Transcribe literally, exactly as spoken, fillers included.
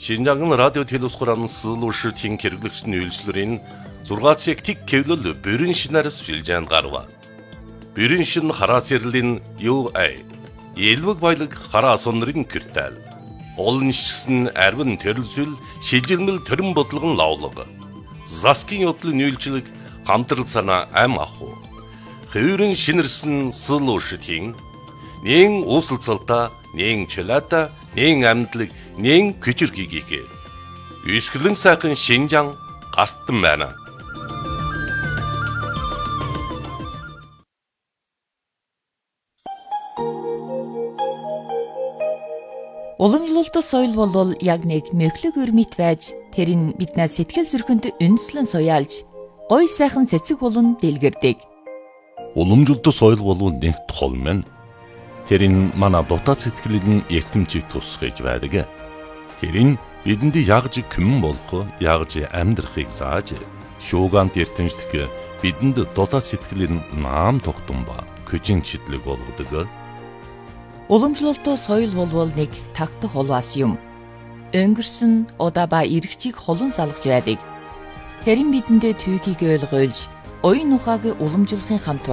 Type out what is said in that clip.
Шинжаан радио телевизхуран сылуушртын хэрэглэгчдийн үйлчлэрийн зургаан цаг тэг кевлэл бүрэн шинээр шилжээнд гарва. Бүрэн шин хараас ярлийн ю эй элвэг баялаг хараас онрын киртэл. Олон шигсэн арвин төрөлсөл шилжилмэл төрөн бодлогон лавлаг. Заскин явдлын үйлчлэг хамтрал санаа ам аху. Хөврөн шинэрсэн сылуушртын нэн уусалцалта нэн чөлөөта нэн амьдлаг нэн күчирхийгээ үсгэлэн сайхан Шинжаан гартан байна. Уламжлалт соёл бол яг нэг мөхлөг өрмит байж тэр нь биднээс сэтгэл зүрхэнд үнслэн суяалж гой сайхан цэцэг болон дэлгэрдэг. Уламжлалт соёл бол нэг тол мэн. Тэр нь манай дотоод сэтгэлийн эртэмжийг тусгаж байдаг. Тэр нь бидэнд ягж күмэн болох, ягж амьдрахыг зааж, шуугант эртэмжлэх бидэнд дотоод сэтгэлийн наам тогтун ба көжин читлэг болгодог. Уламжлалт соёл бол нэг тагтах улваас юм. Өнгөрсөн удаа ба эргчийг холон салгаж байдаг. Тэр нь бидэнд түүхийг ойлгуулж, оюун ухааг уламжлахын хамт